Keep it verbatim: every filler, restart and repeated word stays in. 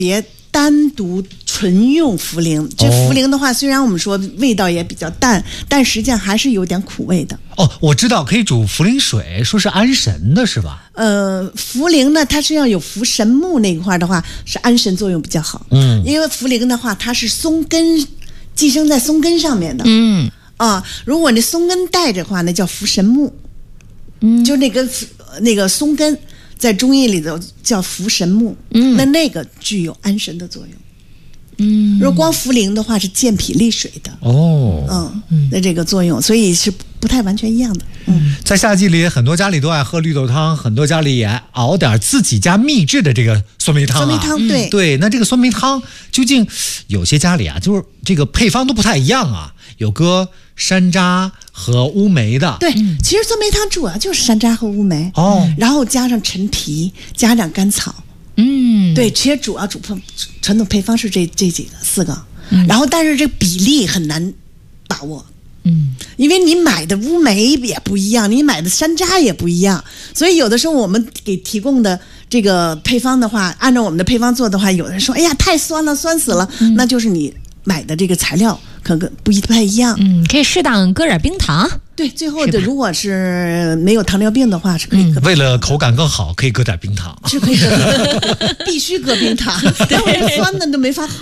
别单独纯用茯苓。这茯苓的话，虽然我们说味道也比较淡，但实际上还是有点苦味的。 哦，我知道可以煮茯苓水，说是安神的是吧？ 呃，茯苓呢，它实际上有茯神木那一块的话，是安神作用比较好。嗯，因为茯苓的话，它是松根寄生在松根上面的。嗯啊，如果那松根带着的话，那叫茯神木。嗯，就那根那个松根。在中医里头叫茯神木，嗯，那那个具有安神的作用。嗯，如果光茯苓的话是健脾利水的。哦，嗯，那这个作用，所以是不太完全一样的。嗯， 在夏季里，很多家里都爱喝绿豆汤，很多家里也熬点自己家秘制的这个酸梅汤啊。 酸梅汤，对、 嗯、对，那这个酸梅汤究竟有些家里啊，就是这个配方都不太一样啊，有搁山楂和乌梅的。 对，其实酸梅汤主要就是山楂和乌梅哦， 然后加上陈皮，加上甘草。 嗯， 对，其实主要主传统配方是这这几个四个、嗯，然后但是这个比例很难把握。嗯，因为你买的乌梅也不一样，你买的山楂也不一样，所以有的时候我们给提供的这个配方的话，按照我们的配方做的话，有人说，哎呀，太酸了，酸死了，嗯、那就是你买的这个材料可能不一不太一样。 嗯，可以适当搁点冰糖。 对，最后的如果是没有糖尿病的话，是可以搁、嗯。 为了口感更好，可以搁点冰糖。 是可以搁，必须搁冰糖，要不然酸的都没法喝。